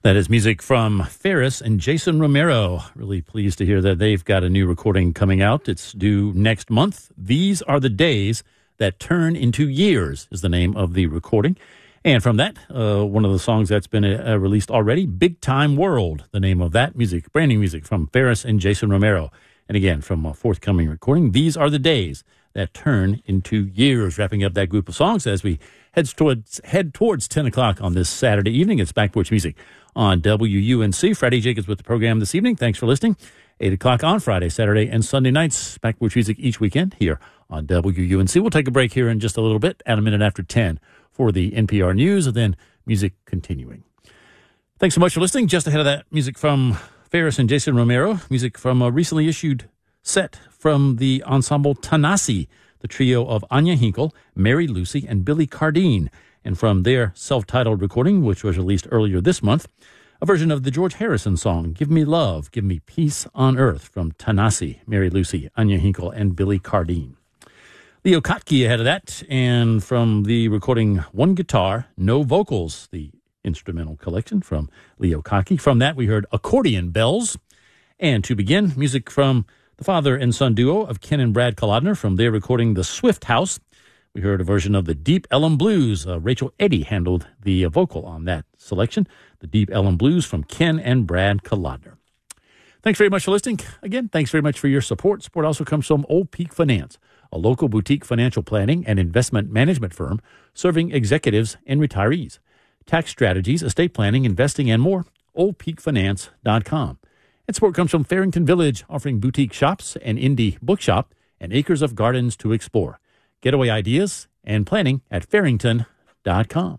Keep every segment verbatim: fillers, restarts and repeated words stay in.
That is music from Ferris and Jason Romero. Really pleased to hear that they've got a new recording coming out. It's due next month. These Are the Days That Turn into Years is the name of the recording. And from that, uh, one of the songs that's been uh, released already, Big Time World, the name of that music, brand new music from Ferris and Jason Romero. And again, from a forthcoming recording, These Are the Days That Turn into Years. Wrapping up that group of songs as we head towards, head towards ten o'clock on this Saturday evening. It's Back Porch Music on W U N C. Freddie Jacobs with the program this evening. Thanks for listening. eight o'clock on Friday, Saturday, and Sunday nights. Back Porch Music each weekend here on W U N C. We'll take a break here in just a little bit at a minute after ten for the N P R News, and then music continuing. Thanks so much for listening. Just ahead of that, music from Ferris and Jason Romero, music from a recently issued set from the ensemble Tanasi, the trio of Anya Hinkle, Mary Lucy, and Billy Cardine. And from their self-titled recording, which was released earlier this month, a version of the George Harrison song, Give Me Love, Give Me Peace on Earth, from Tanasi, Mary Lucy, Anya Hinkle, and Billy Cardine. Leo Kottke ahead of that, and from the recording One Guitar, No Vocals, the instrumental collection from Leo Kottke. From that, we heard Accordion Bells. And to begin, music from the father and son duo of Ken and Brad Kolodner from their recording The Swift House. We heard a version of the Deep Ellum Blues. Uh, Rachel Eddy handled the uh, vocal on that selection. The Deep Ellum Blues from Ken and Brad Kolodner. Thanks very much for listening. Again, thanks very much for your support. Support also comes from Old Peak Finance, a local boutique financial planning and investment management firm serving executives and retirees. Tax strategies, estate planning, investing, and more. old peak finance dot com. And support comes from Farrington Village, offering boutique shops, an indie bookshop, and acres of gardens to explore. Getaway ideas and planning at farrington dot com.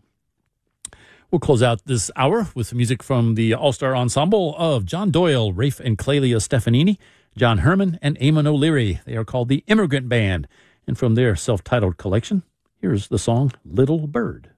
We'll close out this hour with some music from the all-star ensemble of John Doyle, Rafe and Clelia Stefanini, John Herman, and Eamon O'Leary. They are called the Immigrant Band. And from their self-titled collection, here's the song Little Bird.